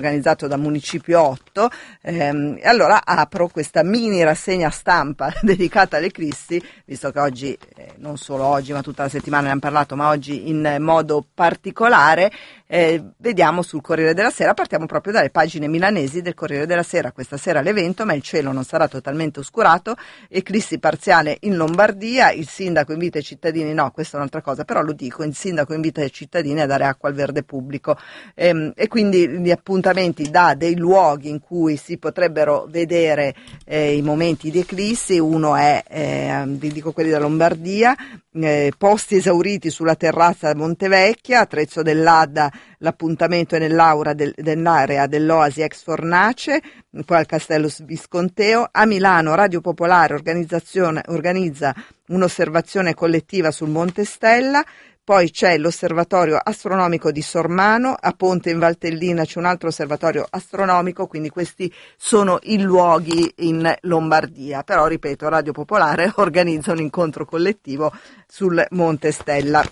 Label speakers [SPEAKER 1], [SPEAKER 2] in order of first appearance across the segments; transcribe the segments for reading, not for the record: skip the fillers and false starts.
[SPEAKER 1] organizzato da Municipio 8, e allora apro questa mini rassegna stampa dedicata all'eclissi, visto che oggi, non solo oggi ma tutta la settimana ne abbiamo parlato, ma oggi in modo particolare, vediamo sul Corriere della Sera, partiamo proprio dalle pagine milanesi del Corriere della Sera. Questa sera l'evento, ma il cielo non sarà totalmente oscurato, eclissi parziale in Lombardia, il sindaco invita i cittadini, no, questa è un'altra cosa, però lo dico, il sindaco invita i cittadini a dare acqua al verde pubblico, e quindi gli appuntamenti dà dei luoghi in cui si potrebbero vedere i momenti di eclissi. Uno è, vi dico quelli della Lombardia, posti esauriti sulla terrazza da Montevecchia, a Trezzo dell'Adda l'appuntamento è nell'area dell'Oasi ex Fornace, poi al Castello Visconteo. A Milano Radio Popolare organizza un'osservazione collettiva sul Monte Stella. Poi c'è l'osservatorio astronomico di Sormano, a Ponte in Valtellina c'è un altro osservatorio astronomico, quindi questi sono i luoghi in Lombardia. Però, ripeto, Radio Popolare organizza un incontro collettivo sul Monte Stella.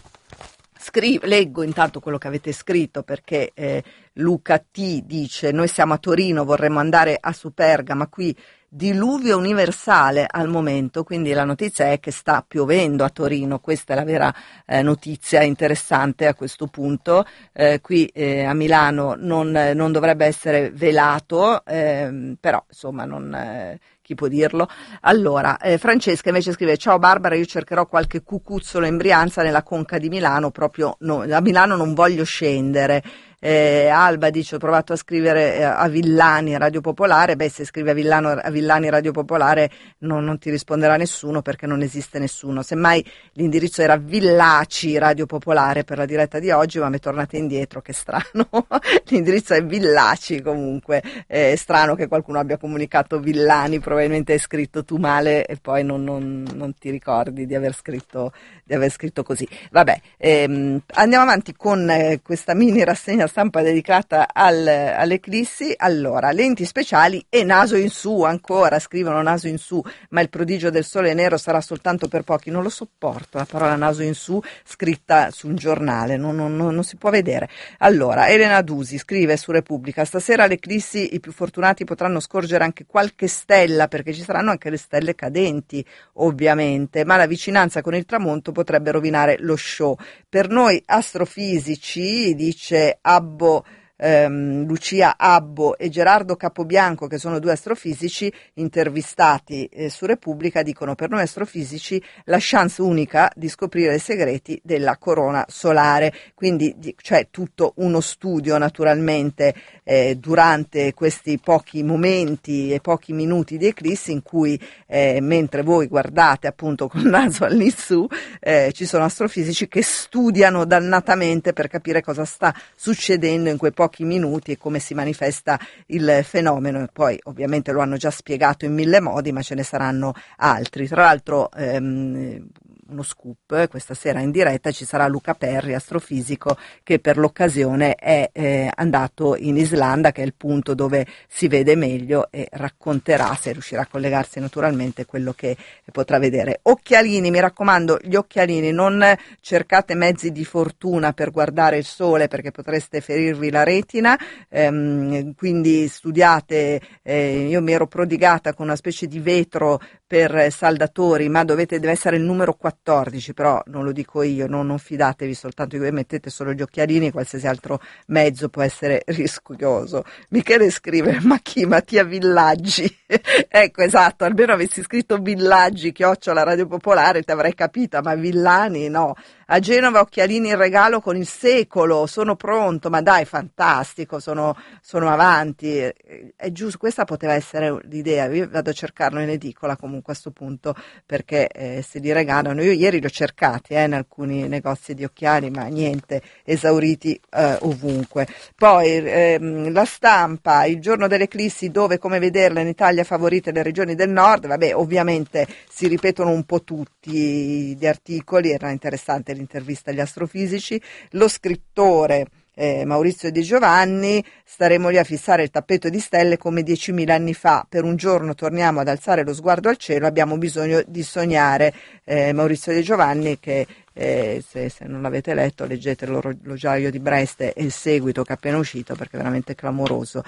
[SPEAKER 1] Leggo intanto quello che avete scritto, perché Luca T dice: noi siamo a Torino, vorremmo andare a Superga, ma qui diluvio universale al momento, quindi la notizia è che sta piovendo a Torino. Questa è la vera notizia interessante a questo punto. Qui a Milano non dovrebbe essere velato, però insomma chi può dirlo? Allora, Francesca invece scrive: ciao Barbara, io cercherò qualche cucuzzolo in Brianza nella Conca di Milano, proprio no, a Milano non voglio scendere. Alba dice: ho provato a scrivere a Villani Radio Popolare. Beh, se scrivi a Villani Radio Popolare non ti risponderà nessuno, perché non esiste nessuno. Semmai l'indirizzo era Villaci Radio Popolare per la diretta di oggi, ma mi tornate indietro, che strano. L'indirizzo è Villaci comunque. È strano che qualcuno abbia comunicato Villani, probabilmente hai scritto tu male e poi non ti ricordi di aver scritto così. Vabbè, andiamo avanti con questa mini rassegna stampa dedicata all'eclissi. Allora, lenti speciali e naso in su, ancora scrivono naso in su, ma il prodigio del sole nero sarà soltanto per pochi. Non lo sopporto la parola naso in su scritta su un giornale, non si può vedere. Allora, Elena Dusi scrive su Repubblica: stasera all'eclissi i più fortunati potranno scorgere anche qualche stella, perché ci saranno anche le stelle cadenti ovviamente, ma la vicinanza con il tramonto potrebbe rovinare lo show. Per noi astrofisici, dice Lucia Abbo e Gerardo Capobianco, che sono due astrofisici intervistati su Repubblica, dicono: per noi astrofisici la chance unica di scoprire i segreti della corona solare. Quindi c'è tutto uno studio naturalmente durante questi pochi momenti e pochi minuti di eclissi, in cui mentre voi guardate appunto col naso all'insù, ci sono astrofisici che studiano dannatamente per capire cosa sta succedendo in quei pochi minuti e come si manifesta il fenomeno. Poi ovviamente lo hanno già spiegato in mille modi, ma ce ne saranno altri. Tra l'altro uno scoop: questa sera in diretta ci sarà Luca Perri, astrofisico, che per l'occasione è andato in Islanda, che è il punto dove si vede meglio, e racconterà, se riuscirà a collegarsi naturalmente, quello che potrà vedere. Occhialini, mi raccomando, gli occhialini, non cercate mezzi di fortuna per guardare il sole, perché potreste ferirvi la retina, quindi studiate. Io mi ero prodigata con una specie di vetro per saldatori, ma deve essere il numero 14, però non lo dico io, non fidatevi soltanto di voi, mettete solo gli occhialini, qualsiasi altro mezzo può essere rischioso. Michele scrive: ma chi? Mattia Villaggi. Ecco, esatto, almeno avessi scritto Villaggi @ Radio Popolare ti avrei capita, ma Villani no. A Genova occhialini in regalo con il secolo, sono pronto, ma dai, fantastico, sono avanti, è giusto, questa poteva essere l'idea. Io vado a cercarlo in edicola comunque a sto punto, perché se li regalano, io ieri li ho cercati in alcuni negozi di occhiali, ma niente, esauriti ovunque. Poi La Stampa, il giorno dell'eclissi, dove come vederla in Italia favorite le regioni del nord. Vabbè, ovviamente si ripetono un po' tutti gli articoli, era interessante l'intervista agli astrofisici. Lo Scrittore, Maurizio Di Giovanni: staremo lì a fissare il tappeto di stelle come 10.000 anni fa, per un giorno torniamo ad alzare lo sguardo al cielo, abbiamo bisogno di sognare. Maurizio Di Giovanni, che se non l'avete letto leggete L'orologiaio di Brest e il seguito che è appena uscito, perché è veramente clamoroso.